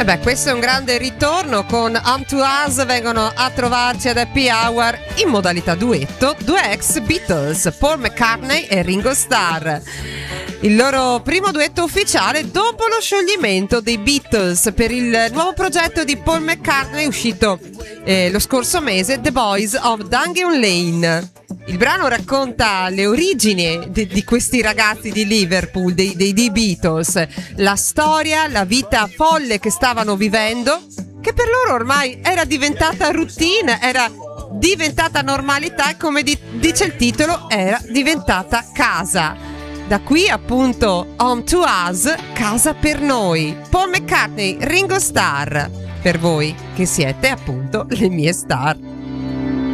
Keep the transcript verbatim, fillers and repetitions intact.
E beh, questo è un grande ritorno. Con Home to Us vengono a trovarci ad Happy Hour in modalità duetto due ex Beatles, Paul McCartney e Ringo Starr. Il loro primo duetto ufficiale dopo lo scioglimento dei Beatles per il nuovo progetto di Paul McCartney uscito eh, lo scorso mese, The Boys of Dungeon Lane. Il brano racconta le origini di, di questi ragazzi di Liverpool, dei, dei, dei Beatles, la storia, la vita folle che stavano vivendo, che per loro ormai era diventata routine, era diventata normalità e, come di, dice il titolo, era diventata casa. Da qui appunto Home to Us, casa per noi. Paul McCartney, Ringo Starr, per voi che siete appunto le mie star.